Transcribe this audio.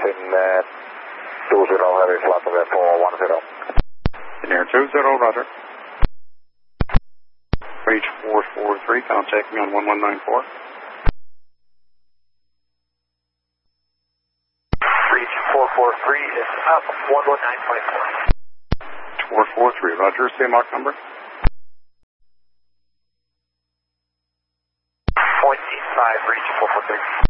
in 20, heavy flat of 410. In air 20, roger. Reach 443, contact me on 1194. Reach 443 is up, 11954. 443, roger. Same Mach number. 0.85, reach 443.